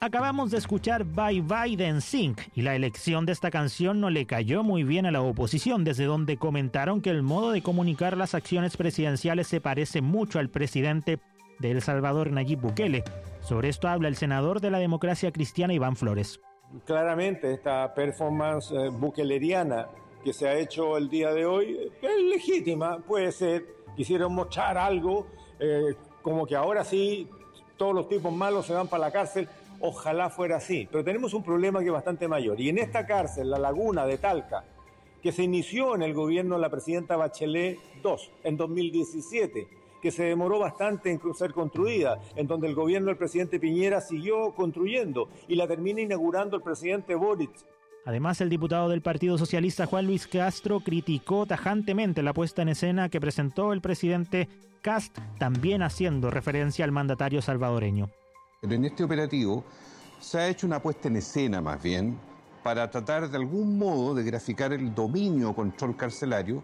Acabamos de escuchar Bye Bye de NSYNC y la elección de esta canción no le cayó muy bien a la oposición, desde donde comentaron que el modo de comunicar las acciones presidenciales se parece mucho al presidente de El Salvador, Nayib Bukele. Sobre esto habla el senador de la Democracia Cristiana, Iván Flores. Claramente esta performance bukeleriana que se ha hecho el día de hoy es legítima, puede ser. Quisieron mostrar algo como que ahora sí todos los tipos malos se van para la cárcel. Ojalá fuera así, pero tenemos un problema que es bastante mayor. Y en esta cárcel, la Laguna de Talca, que se inició en el gobierno de la presidenta Bachelet II, en 2017, que se demoró bastante en ser construida, en donde el gobierno del presidente Piñera siguió construyendo y la termina inaugurando el presidente Boric. Además, el diputado del Partido Socialista, Juan Luis Castro, criticó tajantemente la puesta en escena que presentó el presidente Kast, también haciendo referencia al mandatario salvadoreño. Pero en este operativo se ha hecho una puesta en escena más bien para tratar de algún modo de graficar el dominio o control carcelario,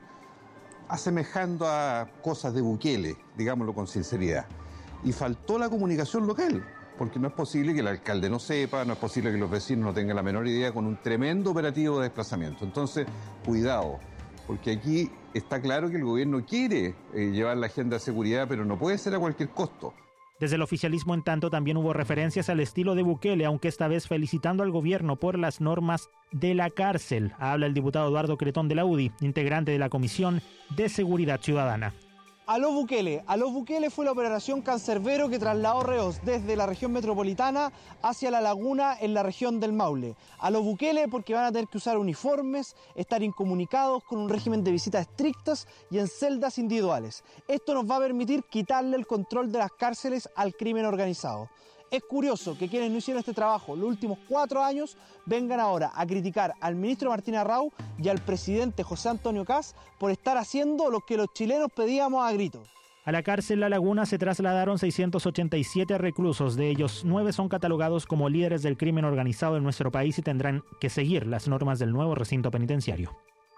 asemejando a cosas de Bukele, digámoslo con sinceridad. Y faltó la comunicación local, porque no es posible que el alcalde no sepa, no es posible que los vecinos no tengan la menor idea con un tremendo operativo de desplazamiento. Entonces, cuidado, porque aquí está claro que el gobierno quiere llevar la agenda de seguridad, pero no puede ser a cualquier costo. Desde el oficialismo, en tanto, también hubo referencias al estilo de Bukele, aunque esta vez felicitando al gobierno por las normas de la cárcel. Habla el diputado Eduardo Cretón de la UDI, integrante de la Comisión de Seguridad Ciudadana. Aló Bukele fue la operación Cancerbero que trasladó reos desde la región metropolitana hacia la Laguna en la región del Maule. Aló Bukele porque van a tener que usar uniformes, estar incomunicados con un régimen de visitas estrictas y en celdas individuales. Esto nos va a permitir quitarle el control de las cárceles al crimen organizado. Es curioso que quienes no hicieron este trabajo los últimos 4 años vengan ahora a criticar al ministro Martín Arrau y al presidente José Antonio Kast por estar haciendo lo que los chilenos pedíamos a gritos. A la cárcel La Laguna se trasladaron 687 reclusos, de ellos 9 son catalogados como líderes del crimen organizado en nuestro país y tendrán que seguir las normas del nuevo recinto penitenciario.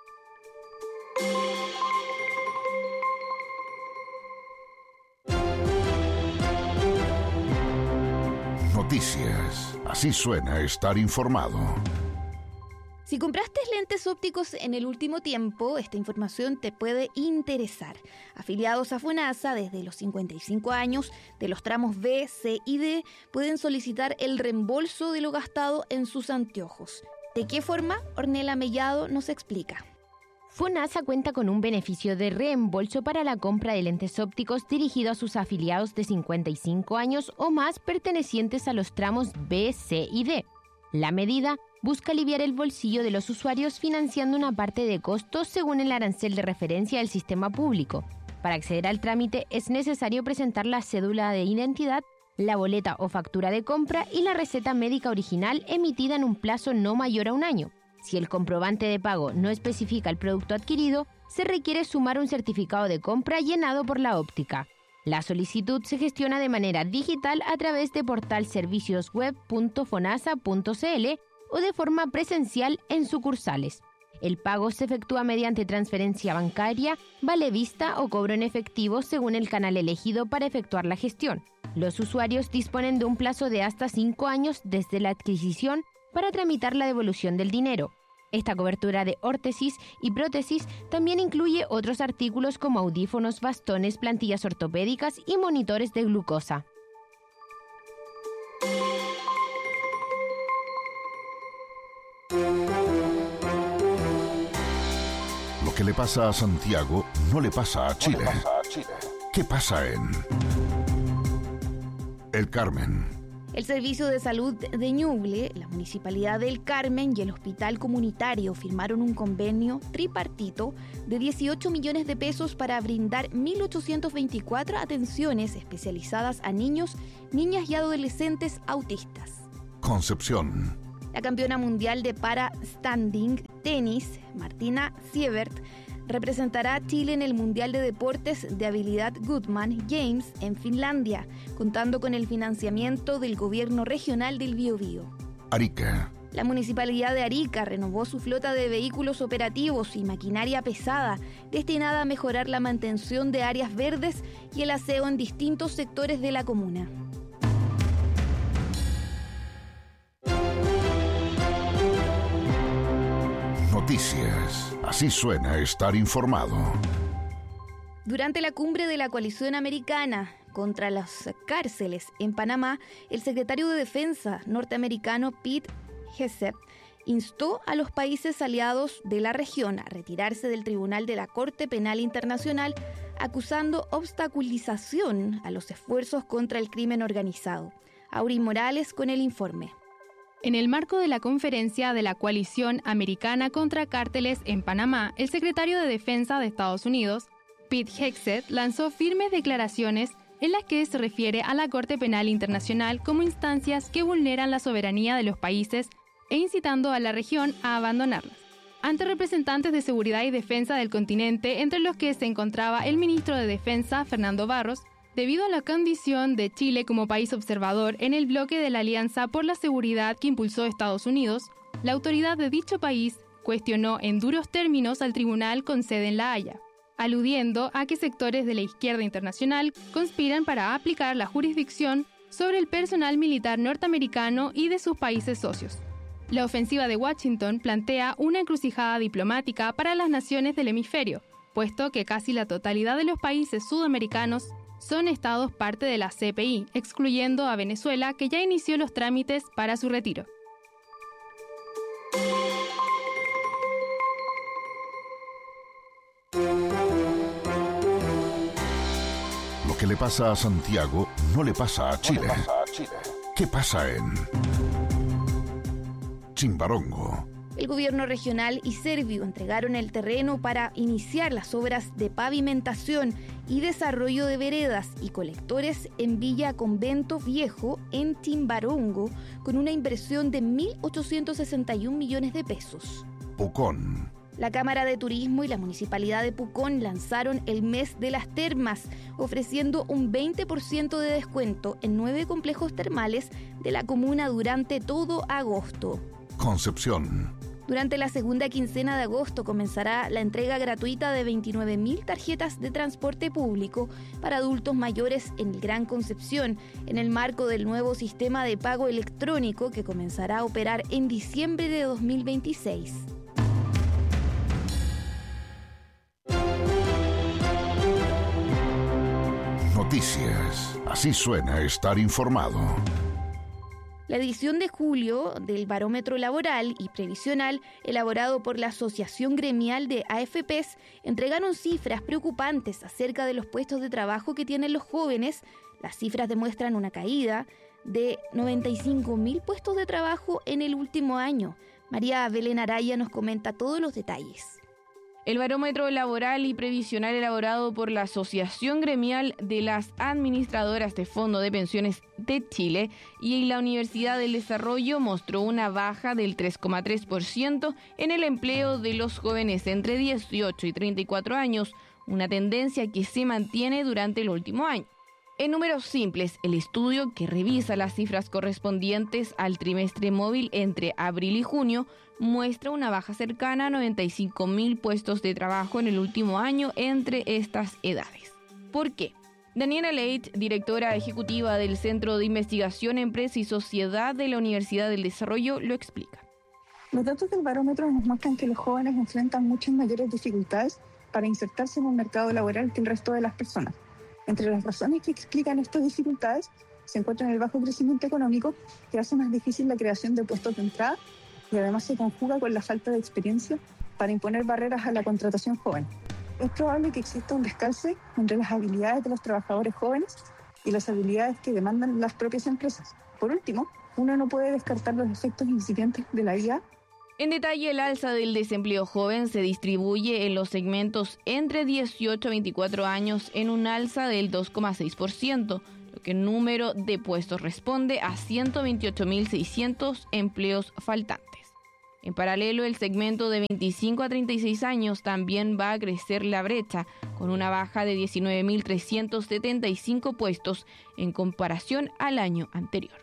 Noticias. Así suena estar informado. Si compraste lentes ópticos en el último tiempo, esta información te puede interesar. Afiliados a FONASA desde los 55 años de los tramos B, C y D pueden solicitar el reembolso de lo gastado en sus anteojos. ¿De qué forma? Ornella Mellado nos explica. FONASA cuenta con un beneficio de reembolso para la compra de lentes ópticos dirigido a sus afiliados de 55 años o más pertenecientes a los tramos B, C y D. La medida busca aliviar el bolsillo de los usuarios financiando una parte de costos según el arancel de referencia del sistema público. Para acceder al trámite es necesario presentar la cédula de identidad, la boleta o factura de compra y la receta médica original emitida en un plazo no mayor a un año. Si el comprobante de pago no especifica el producto adquirido, se requiere sumar un certificado de compra llenado por la óptica. La solicitud se gestiona de manera digital a través de portal serviciosweb.fonasa.cl o de forma presencial en sucursales. El pago se efectúa mediante transferencia bancaria, vale vista o cobro en efectivo según el canal elegido para efectuar la gestión. Los usuarios disponen de un plazo de hasta 5 años desde la adquisición para tramitar la devolución del dinero. Esta cobertura de órtesis y prótesis también incluye otros artículos como audífonos, bastones, plantillas ortopédicas y monitores de glucosa. Lo que le pasa a Santiago no le pasa a Chile. ¿Qué pasa en El Carmen? El Servicio de Salud de Ñuble, la Municipalidad del Carmen y el Hospital Comunitario firmaron un convenio tripartito de 18 millones de pesos para brindar 1.824 atenciones especializadas a niños, niñas y adolescentes autistas. Concepción. La campeona mundial de para-standing tenis, Martina Sievert, representará a Chile en el Mundial de Deportes de Habilidad Goodman Games en Finlandia, contando con el financiamiento del Gobierno Regional del Biobío. Arica. La Municipalidad de Arica renovó su flota de vehículos operativos y maquinaria pesada destinada a mejorar la mantención de áreas verdes y el aseo en distintos sectores de la comuna. Noticias. Así suena estar informado. Durante la cumbre de la coalición americana contra las cárceles en Panamá, el secretario de Defensa norteamericano Pete Hegseth instó a los países aliados de la región a retirarse del Tribunal de la Corte Penal Internacional, acusando obstaculización a los esfuerzos contra el crimen organizado. Aurín Morales con el informe. En el marco de la conferencia de la Coalición Americana contra Cárteles en Panamá, el secretario de Defensa de Estados Unidos, Pete Hegseth, lanzó firmes declaraciones en las que se refiere a la Corte Penal Internacional como instancias que vulneran la soberanía de los países e incitando a la región a abandonarlas. Ante representantes de seguridad y defensa del continente, entre los que se encontraba el ministro de Defensa, Fernando Barros, debido a la condición de Chile como país observador en el bloque de la Alianza por la Seguridad que impulsó Estados Unidos, la autoridad de dicho país cuestionó en duros términos al tribunal con sede en La Haya, aludiendo a que sectores de la izquierda internacional conspiran para aplicar la jurisdicción sobre el personal militar norteamericano y de sus países socios. La ofensiva de Washington plantea una encrucijada diplomática para las naciones del hemisferio, puesto que casi la totalidad de los países sudamericanos son estados parte de la CPI, excluyendo a Venezuela, que ya inició los trámites para su retiro. Lo que le pasa a Santiago no le pasa a Chile. ¿Qué pasa en Chimbarongo? El gobierno regional y serbio entregaron el terreno para iniciar las obras de pavimentación y desarrollo de veredas y colectores en Villa Convento Viejo, en Chimbarongo, con una inversión de 1.861 millones de pesos. Pucón. La Cámara de Turismo y la Municipalidad de Pucón lanzaron el mes de las termas, ofreciendo un 20% de descuento en 9 complejos termales de la comuna durante todo agosto. Concepción. Durante la segunda quincena de agosto comenzará la entrega gratuita de 29.000 tarjetas de transporte público para adultos mayores en el Gran Concepción, en el marco del nuevo sistema de pago electrónico que comenzará a operar en diciembre de 2026. Noticias. Así suena estar informado. La edición de julio del Barómetro Laboral y Previsional, elaborado por la Asociación Gremial de AFPs, entregaron cifras preocupantes acerca de los puestos de trabajo que tienen los jóvenes. Las cifras demuestran una caída de 95.000 puestos de trabajo en el último año. María Belén Araya nos comenta todos los detalles. El barómetro laboral y previsional elaborado por la Asociación Gremial de las Administradoras de Fondo de Pensiones de Chile y la Universidad del Desarrollo mostró una baja del 3,3% en el empleo de los jóvenes entre 18 y 34 años, una tendencia que se mantiene durante el último año. En números simples, el estudio, que revisa las cifras correspondientes al trimestre móvil entre abril y junio, muestra una baja cercana a 95.000 puestos de trabajo en el último año entre estas edades. ¿Por qué? Daniela Leite, directora ejecutiva del Centro de Investigación, Empresa y Sociedad de la Universidad del Desarrollo, lo explica. Los datos del barómetro nos muestran que los jóvenes enfrentan muchas mayores dificultades para insertarse en el mercado laboral que el resto de las personas. Entre las razones que explican estas dificultades se encuentran el bajo crecimiento económico, que hace más difícil la creación de puestos de entrada y además se conjuga con la falta de experiencia para imponer barreras a la contratación joven. Es probable que exista un descalce entre las habilidades de los trabajadores jóvenes y las habilidades que demandan las propias empresas. Por último, uno no puede descartar los efectos incipientes de la IA. En detalle, el alza del desempleo joven se distribuye en los segmentos entre 18 a 24 años en un alza del 2,6%, lo que en número de puestos responde a 128.600 empleos faltantes. En paralelo, el segmento de 25 a 36 años también va a crecer la brecha, con una baja de 19.375 puestos en comparación al año anterior.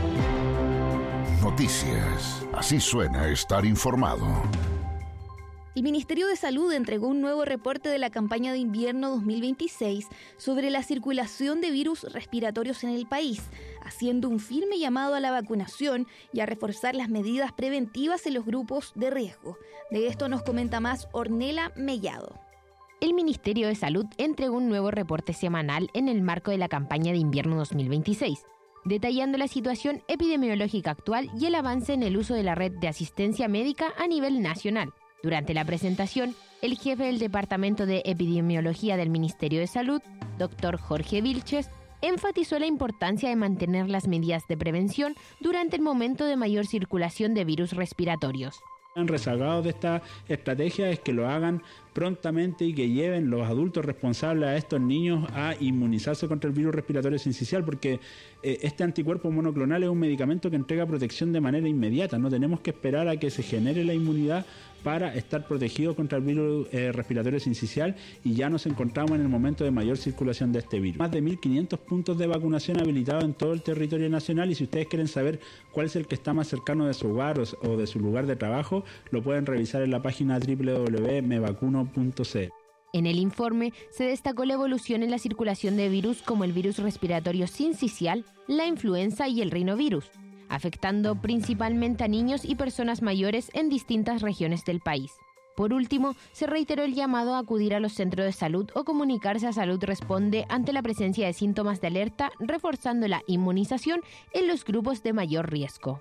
Noticias. Así suena estar informado. El Ministerio de Salud entregó un nuevo reporte de la campaña de invierno 2026 sobre la circulación de virus respiratorios en el país, haciendo un firme llamado a la vacunación y a reforzar las medidas preventivas en los grupos de riesgo. De esto nos comenta más Ornella Mellado. El Ministerio de Salud entregó un nuevo reporte semanal en el marco de la campaña de invierno 2026, detallando la situación epidemiológica actual y el avance en el uso de la red de asistencia médica a nivel nacional. Durante la presentación, el jefe del Departamento de Epidemiología del Ministerio de Salud, Dr. Jorge Vilches, enfatizó la importancia de mantener las medidas de prevención durante el momento de mayor circulación de virus respiratorios. Rezagados de esta estrategia es que lo hagan prontamente y que lleven los adultos responsables a estos niños a inmunizarse contra el virus respiratorio sincicial, porque este anticuerpo monoclonal es un medicamento que entrega protección de manera inmediata. No tenemos que esperar a que se genere la inmunidad para estar protegidos contra el virus respiratorio sincicial, y ya nos encontramos en el momento de mayor circulación de este virus. Más de 1.500 puntos de vacunación habilitados en todo el territorio nacional, y si ustedes quieren saber cuál es el que está más cercano de su hogar o de su lugar de trabajo, lo pueden revisar en la página www.mevacuno.cl. En el informe se destacó la evolución en la circulación de virus como el virus respiratorio sincicial, la influenza y el rinovirus, afectando principalmente a niños y personas mayores en distintas regiones del país. Por último, se reiteró el llamado a acudir a los centros de salud o comunicarse a Salud Responde ante la presencia de síntomas de alerta, reforzando la inmunización en los grupos de mayor riesgo.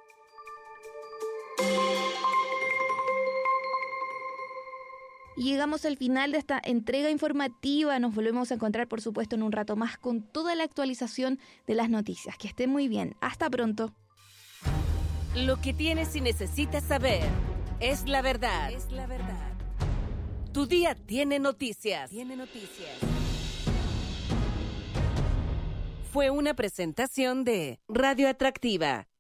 Y llegamos al final de esta entrega informativa. Nos volvemos a encontrar, por supuesto, en un rato más con toda la actualización de las noticias. Que estén muy bien. Hasta pronto. Lo que tienes y necesitas saber es la verdad. Es la verdad. Tu día tiene noticias. Fue una presentación de Radio Atractiva.